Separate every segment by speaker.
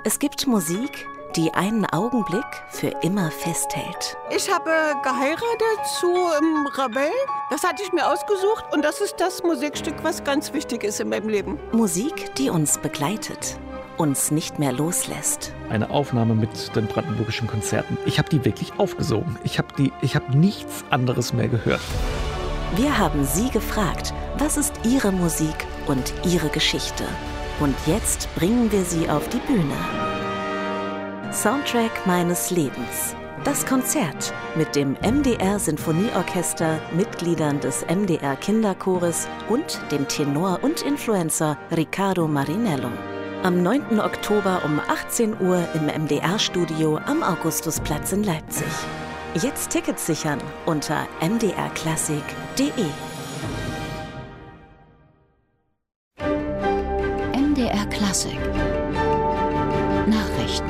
Speaker 1: Es gibt Musik, die einen Augenblick für immer festhält.
Speaker 2: Ich habe geheiratet zu Ravel. Das hatte ich mir ausgesucht und das ist das Musikstück, was ganz wichtig ist in meinem Leben.
Speaker 1: Musik, die uns begleitet, uns nicht mehr loslässt.
Speaker 3: Eine Aufnahme mit den Brandenburgischen Konzerten. Ich habe die wirklich aufgesogen. Ich habe nichts anderes mehr gehört.
Speaker 1: Wir haben Sie gefragt, was ist Ihre Musik und Ihre Geschichte? Und jetzt bringen wir sie auf die Bühne. Soundtrack meines Lebens. Das Konzert mit dem MDR Sinfonieorchester, Mitgliedern des MDR Kinderchores und dem Tenor und Influencer Riccardo Marinello. Am 9. Oktober um 18 Uhr im MDR-Studio am Augustusplatz in Leipzig. Jetzt Tickets sichern unter mdrklassik.de.
Speaker 4: MDR Klassik Nachrichten.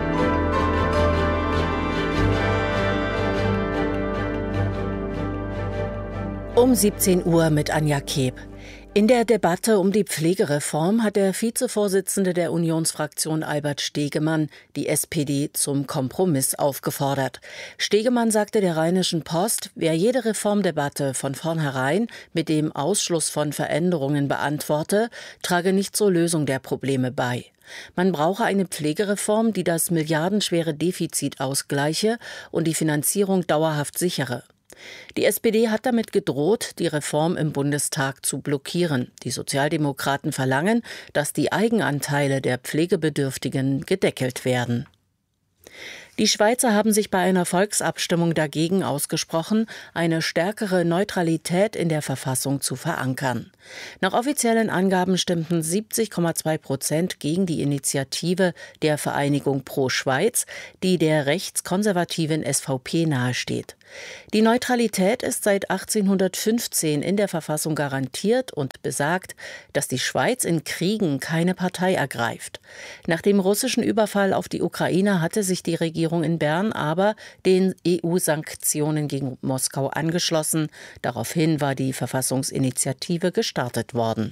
Speaker 5: Um 17 Uhr mit Anja Keb. In der Debatte um die Pflegereform hat der Vizevorsitzende der Unionsfraktion Albert Stegemann die SPD zum Kompromiss aufgefordert. Stegemann sagte der Rheinischen Post, wer jede Reformdebatte von vornherein mit dem Ausschluss von Veränderungen beantworte, trage nicht zur Lösung der Probleme bei. Man brauche eine Pflegereform, die das milliardenschwere Defizit ausgleiche und die Finanzierung dauerhaft sichere. Die SPD hat damit gedroht, die Reform im Bundestag zu blockieren. Die Sozialdemokraten verlangen, dass die Eigenanteile der Pflegebedürftigen gedeckelt werden. Die Schweizer haben sich bei einer Volksabstimmung dagegen ausgesprochen, eine stärkere Neutralität in der Verfassung zu verankern. Nach offiziellen Angaben stimmten 70,2% gegen die Initiative der Vereinigung Pro Schweiz, die der rechtskonservativen SVP nahesteht. Die Neutralität ist seit 1815 in der Verfassung garantiert und besagt, dass die Schweiz in Kriegen keine Partei ergreift. Nach dem russischen Überfall auf die Ukraine hatte sich die Regierung in Bern aber den EU-Sanktionen gegen Moskau angeschlossen. Daraufhin war die Verfassungsinitiative gestartet worden.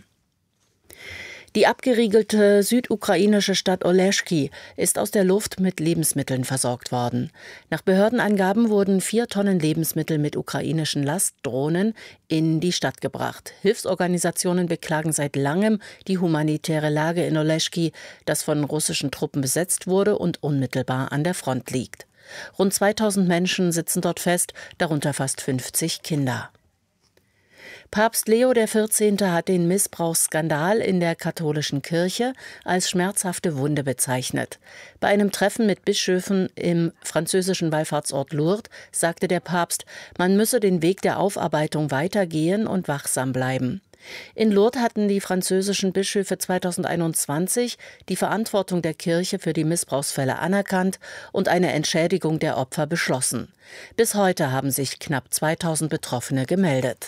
Speaker 5: Die abgeriegelte südukrainische Stadt Oleschky ist aus der Luft mit Lebensmitteln versorgt worden. Nach Behördenangaben wurden 4 Tonnen Lebensmittel mit ukrainischen Lastdrohnen in die Stadt gebracht. Hilfsorganisationen beklagen seit langem die humanitäre Lage in Oleschky, das von russischen Truppen besetzt wurde und unmittelbar an der Front liegt. Rund 2000 Menschen sitzen dort fest, darunter fast 50 Kinder. Papst Leo XIV. Hat den Missbrauchsskandal in der katholischen Kirche als schmerzhafte Wunde bezeichnet. Bei einem Treffen mit Bischöfen im französischen Wallfahrtsort Lourdes sagte der Papst, man müsse den Weg der Aufarbeitung weitergehen und wachsam bleiben. In Lourdes hatten die französischen Bischöfe 2021 die Verantwortung der Kirche für die Missbrauchsfälle anerkannt und eine Entschädigung der Opfer beschlossen. Bis heute haben sich knapp 2000 Betroffene gemeldet.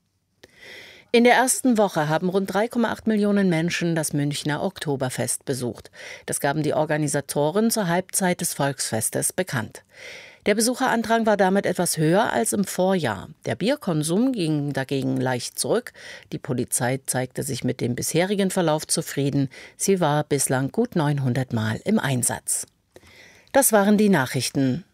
Speaker 5: In der ersten Woche haben rund 3,8 Millionen Menschen das Münchner Oktoberfest besucht. Das gaben die Organisatoren zur Halbzeit des Volksfestes bekannt. Der Besucherandrang war damit etwas höher als im Vorjahr. Der Bierkonsum ging dagegen leicht zurück. Die Polizei zeigte sich mit dem bisherigen Verlauf zufrieden. Sie war bislang gut 900 Mal im Einsatz. Das waren die Nachrichten.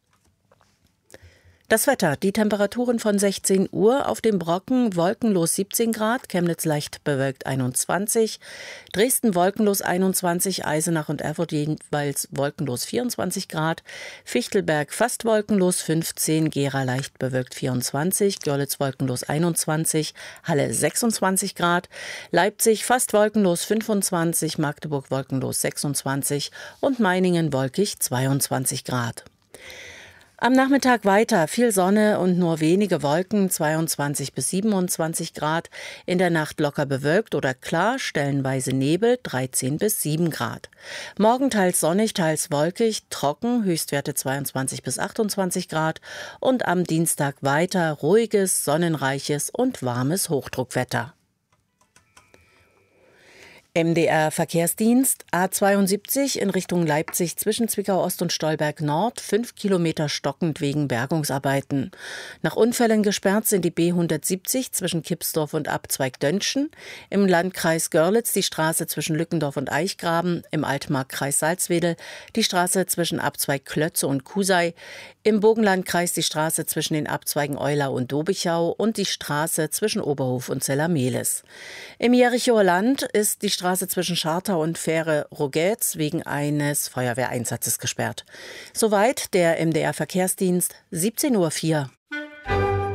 Speaker 5: Das Wetter, die Temperaturen von 16 Uhr, auf dem Brocken wolkenlos 17 Grad, Chemnitz leicht bewölkt 21, Dresden wolkenlos 21, Eisenach und Erfurt jeweils wolkenlos 24 Grad, Fichtelberg fast wolkenlos 15, Gera leicht bewölkt 24, Görlitz wolkenlos 21, Halle 26 Grad, Leipzig fast wolkenlos 25, Magdeburg wolkenlos 26 und Meiningen wolkig 22 Grad. Am Nachmittag weiter viel Sonne und nur wenige Wolken, 22 bis 27 Grad. In der Nacht locker bewölkt oder klar, stellenweise Nebel, 13 bis 7 Grad. Morgen teils sonnig, teils wolkig, trocken, Höchstwerte 22 bis 28 Grad. Und am Dienstag weiter ruhiges, sonnenreiches und warmes Hochdruckwetter. MDR-Verkehrsdienst A72 in Richtung Leipzig zwischen Zwickau-Ost und Stolberg-Nord, 5 Kilometer stockend wegen Bergungsarbeiten. Nach Unfällen gesperrt sind die B170 zwischen Kipsdorf und Abzweig Dönschen, im Landkreis Görlitz die Straße zwischen Lückendorf und Eichgraben, im Altmarkkreis Salzwedel die Straße zwischen Abzweig Klötze und Kusei, im Burgenlandkreis die Straße zwischen den Abzweigen Euler und Dobichau und die Straße zwischen Oberhof und Zellermehlis. Im Jerichower Land ist die Straße zwischen Schartau und Fähre Rogetz wegen eines Feuerwehreinsatzes gesperrt. Soweit der MDR-Verkehrsdienst, 17:04 Uhr.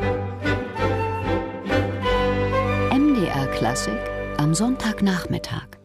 Speaker 4: MDR Klassik am Sonntagnachmittag.